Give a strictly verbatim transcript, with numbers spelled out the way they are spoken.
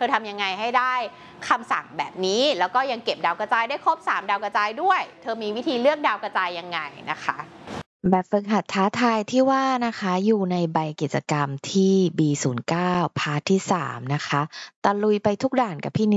ธอทำยังไงให้ได้คำสั่งแบบนี้แล้วก็ยังเก็บดาวกระจายได้ครบสามดาวกระจายด้วยเธอมีวิธีเลือกดาวกระจายยังไงนะคะแบบฝึกหัดท้าทายที่ว่านะคะอยู่ในใบกิจกรรมที่ บี ศูนย์ เก้า พาร์ทที่สามนะคะตะลุยไปทุกด่านกับพี่นิ